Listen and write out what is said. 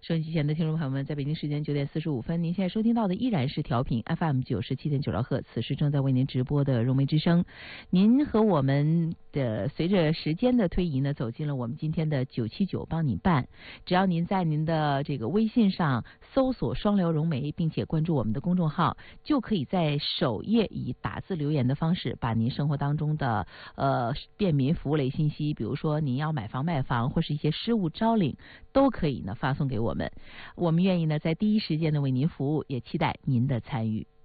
收音机前的听众朋友们，在北京时间9:45，您现在收听到的依然是调频 FM 97.9兆赫，此时正在为您直播的融媒之声。您和我们的随着时间的推移呢，走进了我们今天的979帮你办。只要您在您的这个微信上搜索双聊融媒，并且关注我们的公众号，就可以在首页以打字留言的方式，把您生活当中的便民服务类信息，比如说您要买房卖房或是一些失物招领，都可以呢发送给我们。我们愿意呢在第一时间呢为您服务，也期待您的参与。